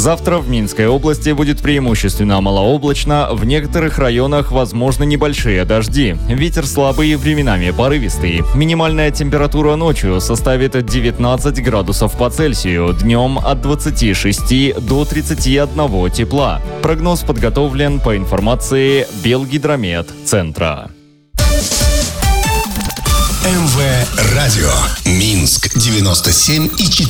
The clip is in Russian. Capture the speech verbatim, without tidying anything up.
Завтра в Минской области будет преимущественно малооблачно, в некоторых районах возможны небольшие дожди. Ветер слабый, временами порывистый. Минимальная температура ночью составит девятнадцать градусов по Цельсию, днем от двадцати шести до тридцати одного тепла. Прогноз подготовлен по информации Белгидромет-центра. МВ Радио. Минск девяносто семь и четыре.